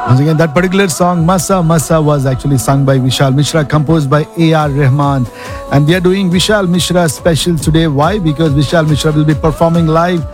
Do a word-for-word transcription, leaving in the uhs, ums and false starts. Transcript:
Once again, that particular song, Masa Masa, was actually sung by Vishal Mishra, composed by A R. Rahman. And we are doing Vishal Mishra special today. Why? Because Vishal Mishra will be performing live